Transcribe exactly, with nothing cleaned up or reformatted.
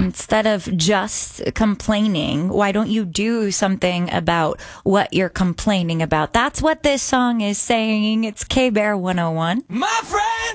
Instead of just complaining, why don't you do something about what you're complaining about? That's what this song is saying. It's K-Bear one oh one. My friend!